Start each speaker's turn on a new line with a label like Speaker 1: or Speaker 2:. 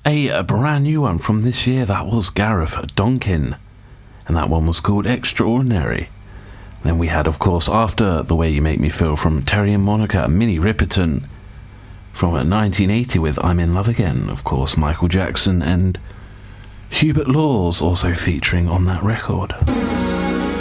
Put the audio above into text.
Speaker 1: A brand new one from this year, that was Gareth Donkin, and that one was called Extraordinary. Then we had, of course, After the Way You Make Me Feel from Terry and Monica, Minnie Riperton from 1980 with I'm in Love Again, of course, Michael Jackson and Hubert Laws also featuring on that record.